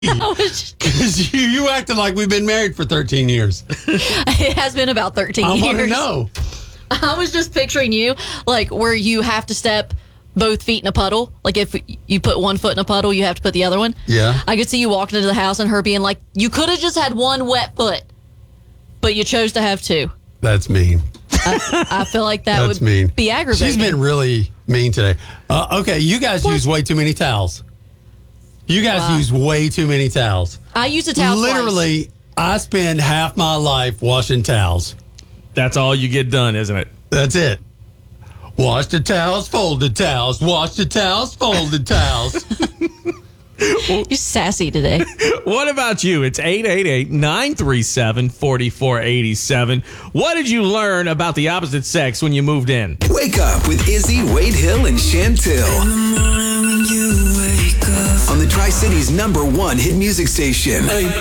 Because you acted like we've been married for 13 years. It has been about 13 years. I want to know. I was just picturing you, like, where you have to step both feet in a puddle. Like, if you put one foot in a puddle, you have to put the other one. Yeah. I could see you walking into the house and her being like, you could have just had one wet foot, but you chose to have two. That's mean. I feel like that That's would mean. be aggravating. She's been really mean today. Okay, you guys use way too many towels. You guys use way too many towels. I use a towel Literally, twice. I spend half my life washing towels. That's all you get done, isn't it? That's it. Wash the towels, fold the towels. Wash the towels, fold the towels. You're sassy today. What about you? It's 888-937-4487. What did you learn about the opposite sex when you moved in? Wake up with Izzy, Wade Hill, and Chantil. On the Tri-City's #1 hit music station.